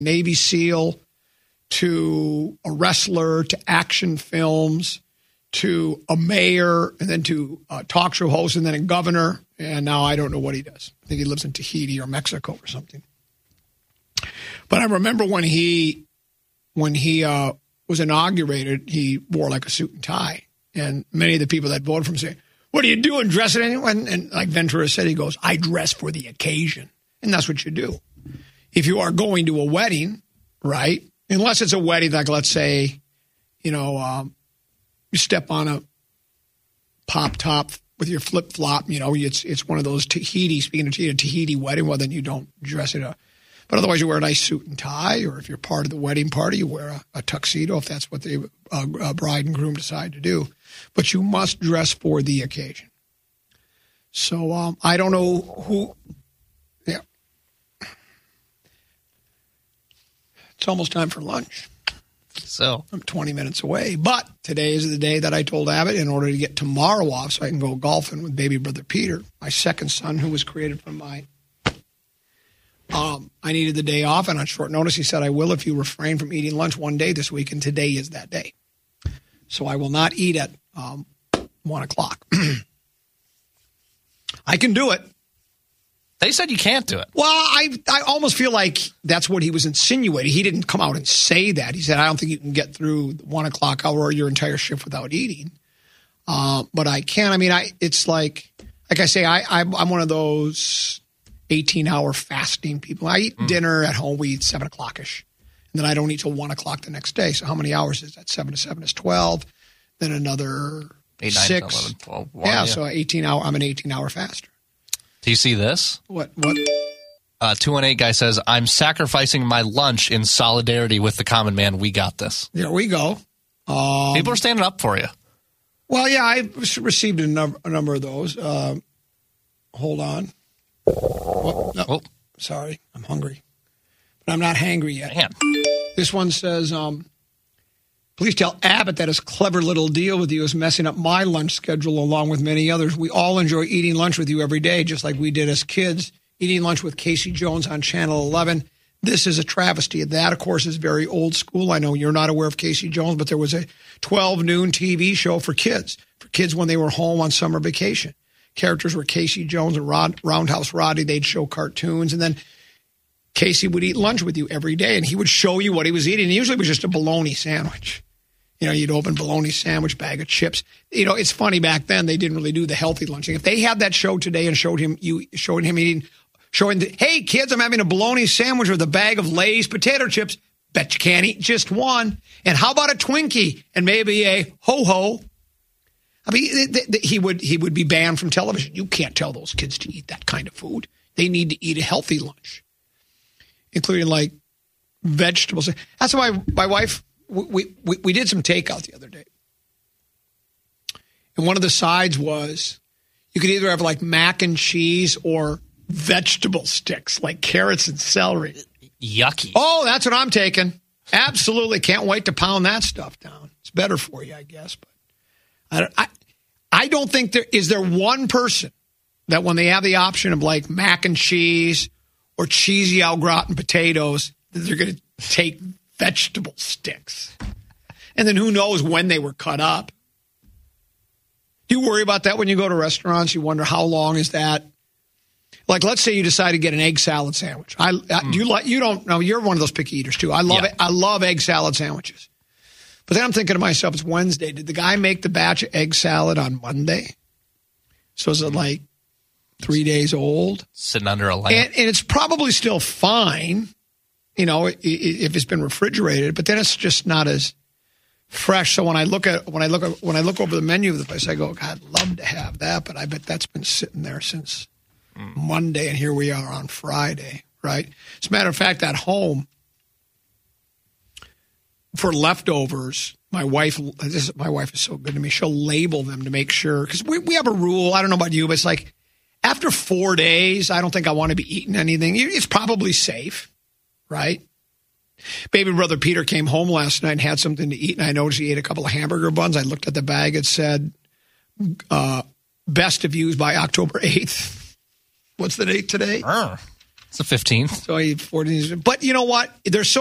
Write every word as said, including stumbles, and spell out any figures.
Navy SEAL to a wrestler to action films to a mayor and then to a talk show host and then a governor. And now I don't know what he does. I think he lives in Tahiti or Mexico or something. But I remember when he when he uh, was inaugurated, he wore like a suit and tie. And many of the people that voted for him say, "What are you doing, dressing anyone?" And like Ventura said, he goes, "I dress for the occasion." And that's what you do. If you are going to a wedding, right, unless it's a wedding, like let's say, you know, um, you step on a pop top with your flip flop, you know, it's it's one of those Tahiti, speaking of Tahiti, a Tahiti wedding, well, then you don't dress it up. But otherwise, you wear a nice suit and tie, or if you're part of the wedding party, you wear a, a tuxedo if that's what the uh, uh, bride and groom decide to do. But you must dress for the occasion. So um, I don't know who. Yeah. It's almost time for lunch. So I'm twenty minutes away. But today is the day that I told Abbott in order to get tomorrow off so I can go golfing with baby brother Peter, my second son who was created from my. Um, I needed the day off, and on short notice, he said, "I will if you refrain from eating lunch one day this week," and today is that day. So I will not eat at um, one o'clock. I can do it. They said you can't do it. Well, I I almost feel like that's what he was insinuating. He didn't come out and say that. He said, "I don't think you can get through the one o'clock hour or your entire shift without eating." Uh, but I can. I mean, I it's like, like I say, I, I'm, I'm one of those eighteen-hour fasting people. I eat mm. dinner at home. We eat seven o'clock-ish. And then I don't eat till one o'clock the next day. So how many hours is that? seven to seven is twelve. Then another Eight, six. nine, eleven, twelve, one, yeah, yeah, so eighteen-hour. I'm an eighteen-hour faster. Do you see this? What? What? Uh, two one eight guy says, "I'm sacrificing my lunch in solidarity with the common man. We got this." There we go. Um, People are standing up for you. Well, yeah, I received a number, a number of those. Uh, hold on. Oh, no, oh. Sorry, I'm hungry. But I'm not hangry yet. Man. This one says, um, "Please tell Abbott that his clever little deal with you is messing up my lunch schedule along with many others. We all enjoy eating lunch with you every day, just like we did as kids, eating lunch with Casey Jones on Channel eleven. This is a travesty. That, of course, is very old school. I know you're not aware of Casey Jones, but there was a twelve noon T V show for kids, for kids when they were home on summer vacation. Characters were Casey Jones and Rod, Roundhouse Roddy. They'd show cartoons, and then Casey would eat lunch with you every day, and he would show you what he was eating. And usually it was just a bologna sandwich. You know, you'd open bologna sandwich, bag of chips. You know, it's funny, back then they didn't really do the healthy lunching. If they had that show today and showed him you showing him eating, showing, the, hey, kids, I'm having a bologna sandwich with a bag of Lay's potato chips, bet you can't eat just one. And how about a Twinkie and maybe a ho-ho? I mean, th- th- he would he would be banned from television. You can't tell those kids to eat that kind of food. They need to eat a healthy lunch, including like vegetables. That's why my wife, we, we, we did some takeout the other day. And one of the sides was you could either have like mac and cheese or vegetable sticks, like carrots and celery. Yucky. Oh, that's what I'm taking. Absolutely. Can't wait to pound that stuff down. It's better for you, I guess. But I don't, I, I don't think there is there one person that when they have the option of like mac and cheese or cheesy au gratin potatoes, that they're going to take vegetable sticks. And then who knows when they were cut up. Do you worry about that when you go to restaurants? You wonder how long is that? Like, let's say you decide to get an egg salad sandwich. I, mm. I do you like you don't know you're one of those picky eaters too. I love yeah. it. I love egg salad sandwiches. But then I'm thinking to myself, it's Wednesday. Did the guy make the batch of egg salad on Monday? So is it like three days old? Sitting under a lamp. And, and it's probably still fine, you know, if it's been refrigerated. But then it's just not as fresh. So when I look at when I look at, when I look over the menu of the place, I go, God, I'd love to have that, but I bet that's been sitting there since mm. Monday, and here we are on Friday, right? As a matter of fact, at home, for leftovers, my wife, this, my wife is so good to me. She'll label them to make sure, because we, we have a rule. I don't know about you, but it's like after four days, I don't think I want to be eating anything. It's probably safe, right? Baby brother Peter came home last night and had something to eat, and I noticed he ate a couple of hamburger buns. I looked at the bag. It said, uh, best of use by October eighth. What's the date today? Uh. It's the fifteenth. So he fourteen. But you know what? There's so